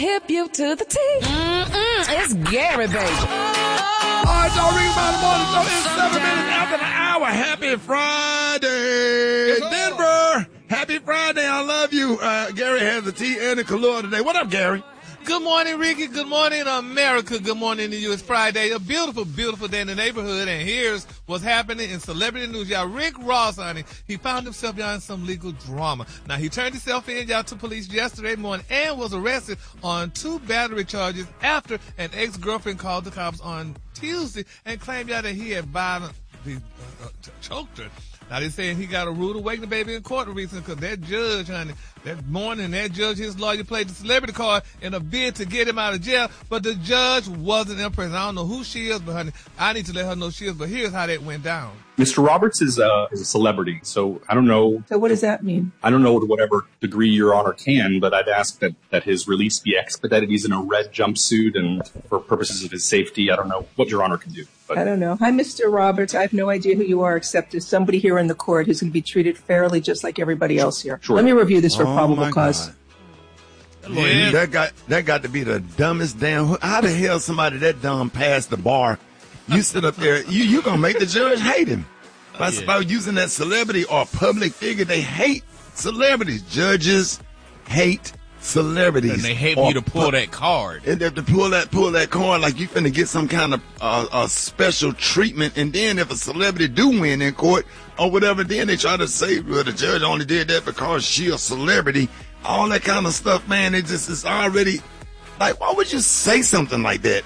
Hip you to the T. It's Gary, baby. All right, y'all, ring by the morning show. It's 7 minutes after the hour. Happy Friday, Denver. Happy Friday. I love you. Gary has the tea and the Kahlua today. What up, Gary? Good morning, Ricky. Good morning, America. Good morning to you. It's Friday. A beautiful, beautiful day in the neighborhood. And here's what's happening in celebrity news. Y'all, Rick Ross, honey, he found himself, y'all, in some legal drama. Now, he turned himself in, y'all, to police yesterday morning and was arrested on 2 battery charges after an ex-girlfriend called the cops on Tuesday and claimed, y'all, that he had violently choked her. Now, they're saying he got a rude awakening, baby, in court recently because that judge, honey, that morning, that judge, his lawyer played the celebrity card in a bid to get him out of jail, but the judge wasn't impressed. I don't know who she is, but, honey, I need to let her know she is, but here's how that went down. Mr. Roberts is a celebrity, so I don't know. So what does that mean? I don't know to whatever degree Your Honor can, but I'd ask that his release be expedited. He's in a red jumpsuit, and for purposes of his safety, I don't know what Your Honor can do. But I don't know. Hi, Mr. Roberts. I have no idea who you are, except as somebody here in the court who's going to be treated fairly just like everybody else here. Sure. Let me review this for probable cause. Yeah. That got to be the dumbest damn. How the hell somebody that dumb passed the bar? You sit up there, you gonna make the judge hate him. That's about using that celebrity or public figure. They hate celebrities. Judges hate celebrities. And they hate you to pull that card. And they have to pull that card like you finna get some kind of special treatment. And then if a celebrity do win in court or whatever, then they try to say, well, the judge only did that because she a celebrity. All that kind of stuff, man. It's already. Like, why would you say something like that?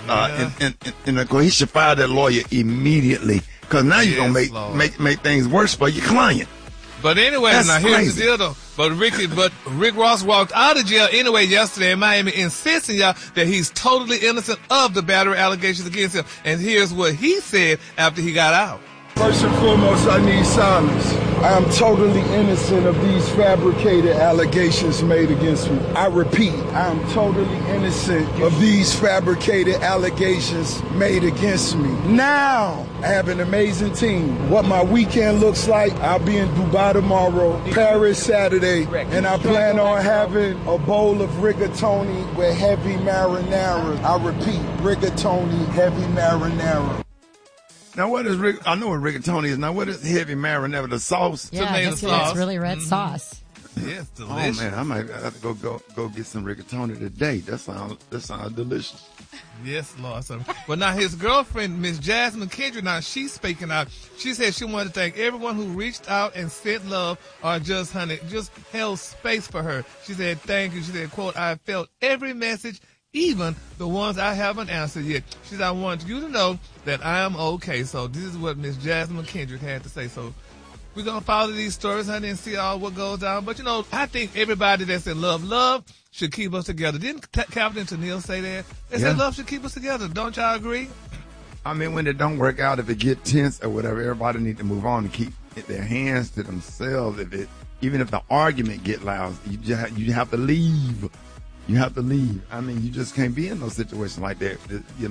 And of course, he should fire that lawyer immediately, because now you're gonna make things worse for your client. But anyway, That's now here's crazy. the deal, though. But Rick Ross walked out of jail anyway yesterday in Miami, insisting, y'all, that he's totally innocent of the battery allegations against him. And here's what he said after he got out. First and foremost, I need silence. I am totally innocent of these fabricated allegations made against me. I repeat, I am totally innocent of these fabricated allegations made against me. Now, I have an amazing team. What my weekend looks like, I'll be in Dubai tomorrow, Paris Saturday, and I plan on having a bowl of rigatoni with heavy marinara. I repeat, rigatoni, heavy marinara. Now, what is I know what rigatoni is. Now, what is heavy marinara? The sauce? Yeah, Tomato it's sauce. really red sauce. Yes, delicious. Oh man, I might have to go get some rigatoni today. That sounds delicious. Yes, Lord. Well, now his girlfriend, Miss Jasmine Kendrick, now she's speaking out. She said she wanted to thank everyone who reached out and sent love or just held space for her. She said, thank you. She said, quote, I felt every message, even the ones I haven't answered yet. She said, I want you to know that I am okay. So this is what Miss Jasmine Kendrick had to say. So we're going to follow these stories, honey, and see all what goes down. But, I think everybody that's in love should keep us together. Didn't Captain Tennille say that? They said love should keep us together. Don't y'all agree? I mean, when it don't work out, if it get tense or whatever, everybody need to move on and keep their hands to themselves. Even if the argument get loud, you have to leave. You have to leave. I mean, you just can't be in no situation like that,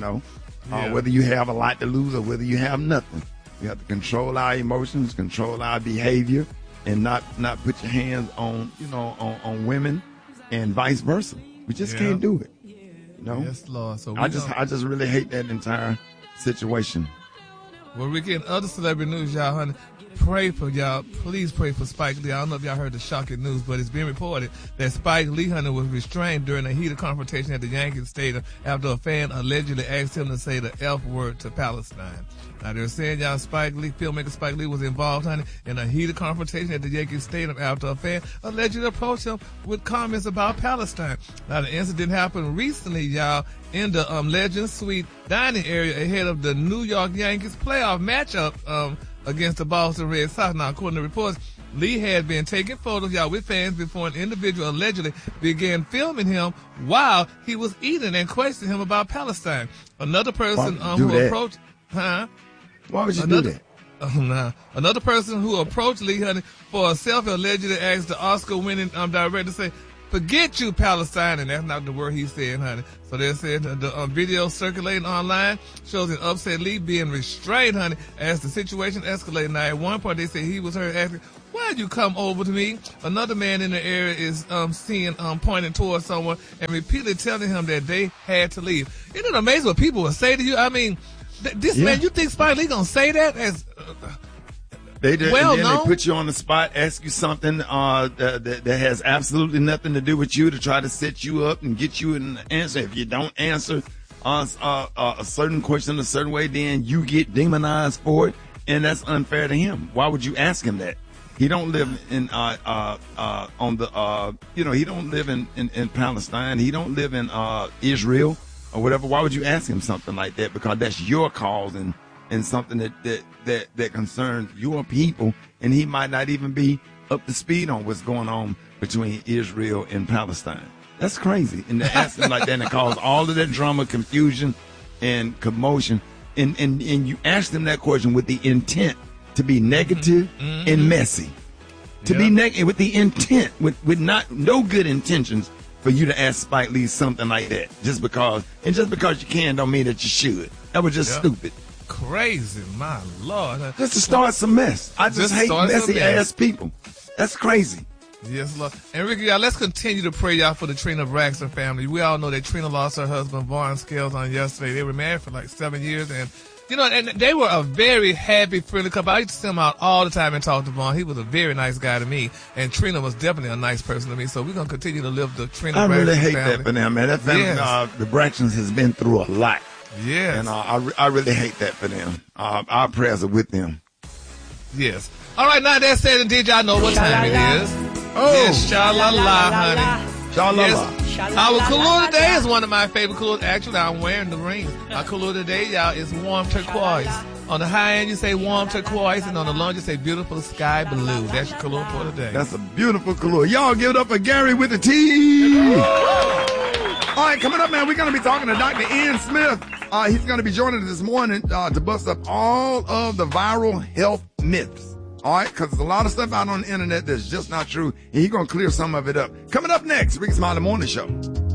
whether you have a lot to lose or whether you have nothing. We have to control our emotions, control our behavior, and not put your hands on, on women and vice versa. We just can't do it. Yes, Lord. So I just really hate that entire situation. Well, we're getting other celebrity news, y'all, honey. Pray for y'all. Please pray for Spike Lee. I don't know if y'all heard the shocking news, but it's been reported that Spike Lee, honey, was restrained during a heated confrontation at the Yankees Stadium after a fan allegedly asked him to say the F word to Palestine. Now, they're saying, y'all, filmmaker Spike Lee was involved, honey, in a heated confrontation at the Yankees Stadium after a fan allegedly approached him with comments about Palestine. Now, the incident happened recently, y'all, in the Legends Suite dining area ahead of the New York Yankees playoff matchup against the Boston Red Sox. Now, according to reports, Lee had been taking photos, y'all, with fans before an individual allegedly began filming him while he was eating and questioning him about Palestine. Another person who approached... Why would you do that? Another person who approached Lee, honey, for a selfie allegedly asked the Oscar-winning director to say, "Forget you, Palestine," and that's not the word he said, honey. So they said the video circulating online shows an upset Lee being restrained, honey, as the situation escalated. Now, at one point, they said he was heard asking, "Why why you come over to me? Another man in the area is pointing towards someone and repeatedly telling him that they had to leave. Isn't it amazing what people will say to you? I mean, this man, you think Spike Lee gonna say that as They did, well and then known? they put you on the spot, ask you something that has absolutely nothing to do with you to try to set you up and get you an answer. If you don't answer a certain question a certain way, then you get demonized for it, and that's unfair to him. Why would you ask him that? He don't live in he don't live in Palestine. He don't live in Israel or whatever. Why would you ask him something like that? Because that's your cause and something that concerns your people, and he might not even be up to speed on what's going on between Israel and Palestine. That's crazy. And to ask him like that and to cause all of that drama, confusion, and commotion, and you asked him that question with the intent to be negative and messy. To be negative with the intent, with no good intentions for you to ask Spike Lee something like that. Just because you can don't mean that you should. That was just stupid. crazy, my Lord. Just to start some mess. I just hate messy ass people. That's crazy. Yes, Lord. And Ricky, y'all, let's continue to pray, y'all, for the Trina Braxton family. We all know that Trina lost her husband, Vaughn Scales, on yesterday. They were married for like 7 years, and and they were a very happy, friendly couple. I used to see them out all the time and talk to Vaughn. He was a very nice guy to me, and Trina was definitely a nice person to me. So we're gonna continue to live the Trina Braxton family. I really hate that for them, man. That family, the Braxtons, has been through a lot. Yes. And I really hate that for them. Our prayers are with them. Yes. All right, now that said, and did y'all know what time it is? Oh. Yes, sha-la-la, honey. Sha-la-la. Yes. Our color today is one of my favorite colors. Actually, I'm wearing the ring. Our color today, y'all, is warm turquoise. On the high end, you say warm turquoise, and on the low, you say beautiful sky blue. That's your color for today. That's a beautiful color. Y'all give it up for Gary with the T. All right, coming up, man, we're going to be talking to Dr. Ian Smith. He's going to be joining us this morning to bust up all of the viral health myths. All right, because there's a lot of stuff out on the internet that's just not true, and he's going to clear some of it up. Coming up next, Ricky Smiley Morning Show.